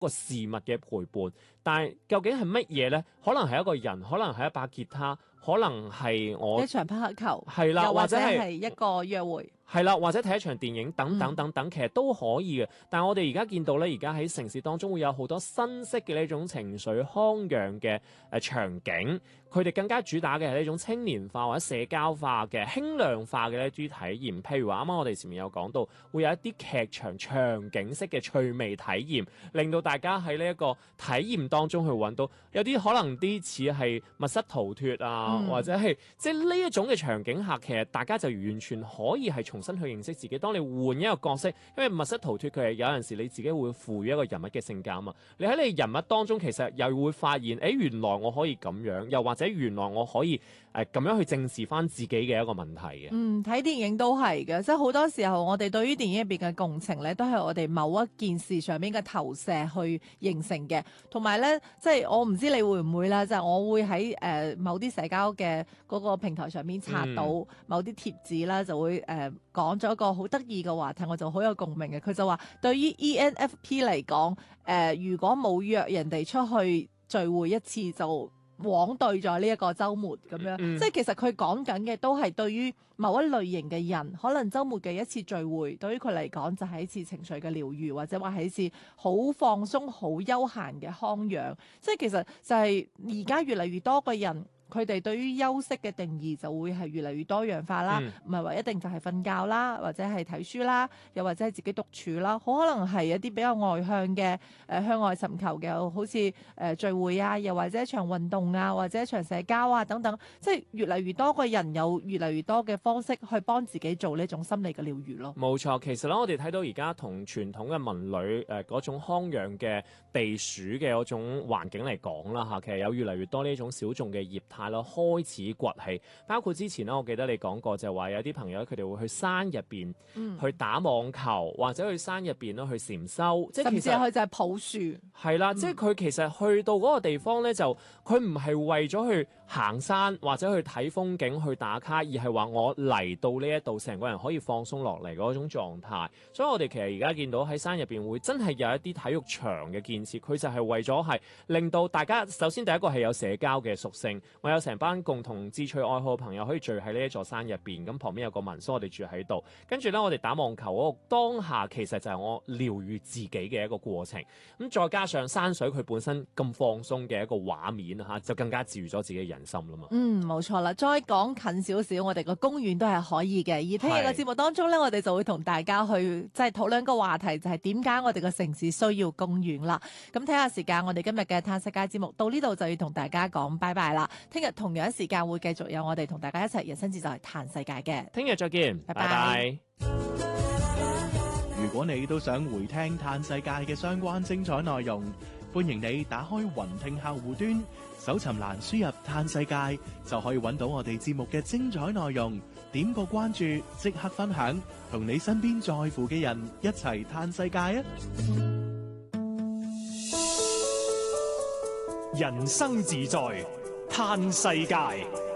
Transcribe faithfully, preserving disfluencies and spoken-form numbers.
個事物嘅陪伴，但係究竟係乜嘢咧？可能係一個人，可能係一把吉他，可能係我一場匹克球， 係啦， 又或者或者係一個約會。 係啦，或者睇一場電影等等等等，其實都可以嘅。但係我哋而家見到咧，而家喺城市當中會有好多新式嘅呢種情緒康養嘅誒場景，佢哋更加主打嘅係呢種青年化或者社交化嘅輕量化嘅呢啲體驗。譬如話啱啱我哋前面有講到，會有一啲劇場場景式嘅趣味體驗，令到大家喺呢一個體驗當中去揾到有啲可能啲似係密室逃脫啊，嗯、或者係即係呢一種嘅場景下，其實大家就完全可以係從重新去認識自己。當你換一個角色，因為密室逃脫佢係有陣時你自己會賦予一個人物嘅性格啊嘛。你喺你人物當中其實又會發現，誒原來我可以咁樣，又或者原來我可以誒咁、呃、樣去正視翻自己嘅一個問題嘅。 嗯，睇電影都係嘅，即係好多時候我哋對於電影入邊嘅共情咧，都係我哋某一件事上邊嘅投射去形成嘅。同埋咧，即係我唔知你會唔會啦，就係、我會喺誒、呃、某啲社交嘅嗰個平台上邊刷到某啲貼紙啦，就會誒。呃講咗一個好得意嘅話題，我就好有共鳴嘅。佢就話對於 E N F P 嚟講，誒、呃、如果冇約人哋出去聚會一次就枉對咗呢一個週末咁樣，嗯、即係其實佢講緊嘅都係對於某一類型嘅人，可能週末嘅一次聚會，對於佢嚟講就係一次情緒嘅療愈，或者話係一次好放鬆、好休閒嘅康養。即係其實就係而家越嚟越多嘅人。佢哋對於休息嘅定義就會係越嚟越多樣化啦，唔係話一定就係瞓覺啦，或者係睇書啦，又或者係自己獨處啦，好可能係一啲比較外向嘅誒、呃、向外尋求嘅，好似誒、呃、聚會啊，又或者一場運動啊，或者一場社交啊等等，即係越嚟越多個人有越嚟越多嘅方式去幫自己做呢種心理嘅療愈咯。 冇錯，其實咧我哋睇到而家同傳統嘅文旅誒嗰種康養嘅地鼠嘅嗰種環境嚟講啦嚇，其實有越嚟越多呢種小眾嘅業態咯，開始崛起。包括之前咧，我記得你講過就係話有啲朋友佢哋會去山入邊去打網球，或者去山入邊咧去禪修，即係其實佢就係抱樹。 係啦，嗯、即係佢其實去到嗰個地方咧，就佢唔係為咗去行山或者去睇風景去打卡，而係話我嚟到呢一度，成個人可以放鬆落嚟嗰種狀態。所以我哋其實而家見到喺山入邊會真係有一啲體育場嘅建設，佢就係為咗係令到大家首先第一個係有社交嘅屬性，我有成班共同志趣愛好嘅朋友可以聚喺呢一座山入邊，咁旁邊有個民宿，我哋住喺度，跟住咧我哋打網球嗰個當下，其實就係我療愈自己嘅一個過程。咁再加上山水佢本身咁放鬆嘅一個畫面嚇，就更加治愈咗自己嘅人心啦嘛。 嗯，冇錯啦。再講近少少，我哋個公園都係可以嘅。而聽日嘅節目當中咧，我哋就會同大家去即係討論個話題，就係點解我哋個城市需要公園啦。咁睇下時間，我哋今日嘅嘆世界節目到呢度就要同大家講拜拜啦。聽日同樣時間會繼續有我哋同大家一齊人生自在嘆世界嘅。 聽日再見，拜拜。拜拜。 如果你都想回聽嘆世界嘅相關精彩內容，歡迎你打開雲聽客戶端，搜尋欄輸入嘆世界，就可以揾到我哋節目嘅精彩內容。點個關注，即刻分享，同你身邊在乎嘅人一齊嘆世界啊！ 人生自在嘆世界。